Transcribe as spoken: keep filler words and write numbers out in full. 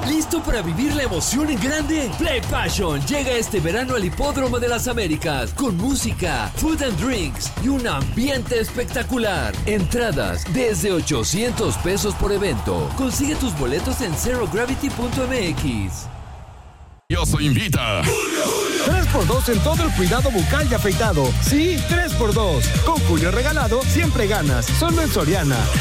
¿Listo para vivir la emoción en grande? Play Passion llega este verano al Hipódromo de las Américas con música, food and drinks y un ambiente espectacular. Entradas desde ochocientos pesos por evento. Consigue tus boletos en zero gravity punto m x. Yo soy Invita. tres por dos en todo el cuidado bucal y afeitado. Sí, tres por dos. Con Julio Regalado siempre ganas. Solo en Soriana.